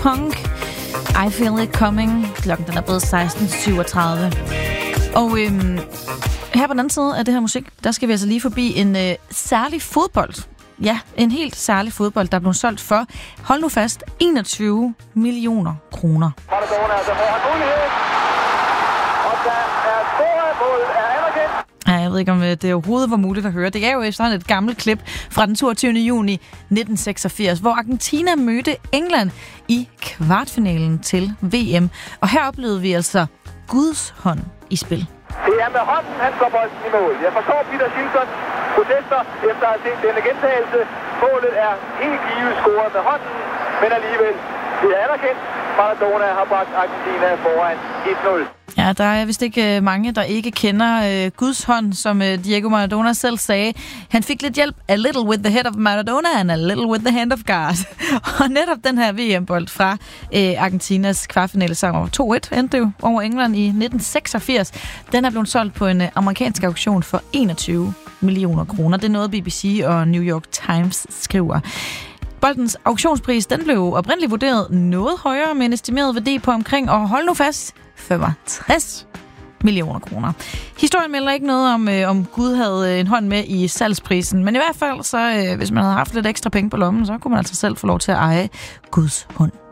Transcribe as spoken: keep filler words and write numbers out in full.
Punk. I Feel It Coming. Klokken den er blevet seksten syvogtredive. Og øhm, her på den anden side af det her musik, der skal vi altså lige forbi en øh, særlig fodbold. Ja, en helt særlig fodbold, der blev solgt for, hold nu fast, enogtyve millioner kroner. Ja, jeg ved ikke, om det overhovedet var muligt at høre. Det er jo efterhånden et gammelt klip fra den toogtyvende juni nitten seksogfirs, hvor Argentina mødte England i kvartfinalen til V M. Og her oplevede vi altså Guds hånd i spil. Det er med hånden, han slår bolden i mål. Jeg forstår Peter Shilton protester efter at have set denne gentagelse. Målet er helt givet scoret med hånden, men alligevel det er anerkendt. Maradona har bragt Argentina foran et nul. Ja, der er vist ikke mange, der ikke kender øh, Guds hånd, som øh, Diego Maradona selv sagde. Han fik lidt hjælp, a little with the head of Maradona and a little with the hand of God. Og netop den her V M-bold fra øh, Argentinas kvartfinale sang to et endte jo over England i nitten seksogfirs. Den er blevet solgt på en øh, amerikansk auktion for enogtyve millioner kroner. Det er noget B B C og New York Times skriver. Boldens auktionspris, den blev oprindeligt vurderet noget højere med en estimeret værdi på omkring, og hold nu fast, femogtres millioner kroner. Historien melder ikke noget om, øh, om Gud havde en hånd med i salgsprisen, men i hvert fald, så øh, hvis man havde haft lidt ekstra penge på lommen, så kunne man altså selv få lov til at eje Guds hånd.